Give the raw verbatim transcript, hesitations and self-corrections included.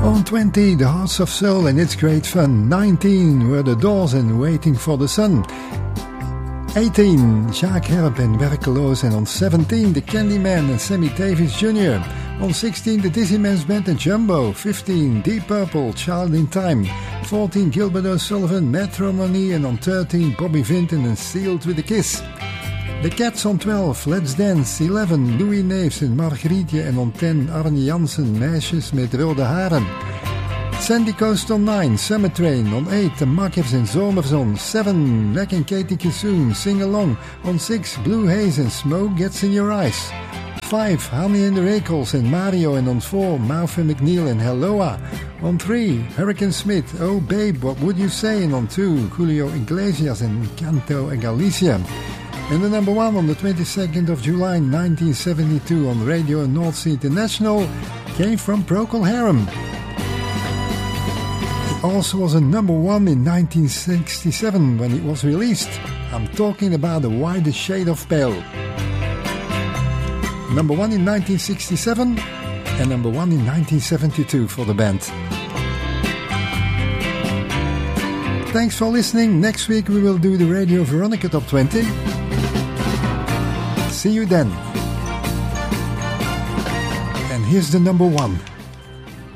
On twenty, The Hearts of Soul and It's Great Fun. nineteen were The Doors and Waiting for the Sun. eighteen, Jacques Herp and Werkeloos. And on seventeen, The Candyman and Sammy Davis Junior On sixteen, The Dizzy Man's Band and Jumbo. fifteen, Deep Purple, Child in Time. fourteen, Gilbert O'Sullivan, Matrimony. And on thirteen, Bobby Vinton and Sealed with a Kiss. The Cats on twelve, Let's Dance. eleven, Louis Neefs en Margrietje. En on ten, Arne Jansen, Meisjes met rode haren. Sandy Coast on nine, Summer Train. On eight, The Makkers en Zomerzon. seven, Mac and Katie Kissoon, Sing Along. On six, Blue Haze and Smoke Gets in Your Eyes. five, Honey and the Rekels and Mario. And on four, Martha McNeil and Helloa. On three, Hurricane Smith, Oh Babe, What Would You Say? And on two, Julio Iglesias and Canto and Galicia. And the number one on the twenty-second of July nineteen seventy-two on Radio North Sea International came from Procol Harum. It also was a number one in nineteen sixty-seven when it was released. I'm talking about The Widest Shade of Pale. Number one in nineteen sixty-seven and number one in nineteen seventy-two for the band. Thanks for listening. Next week we will do the Radio Veronica Top twenty. See you then. And here's the number one.